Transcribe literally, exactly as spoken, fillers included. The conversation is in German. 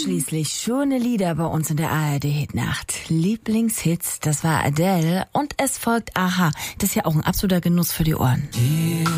Schließlich schöne Lieder bei uns in der A R D-Hitnacht. Lieblingshits, das war Adele und es folgt Aha. Das ist ja auch ein absoluter Genuss für die Ohren.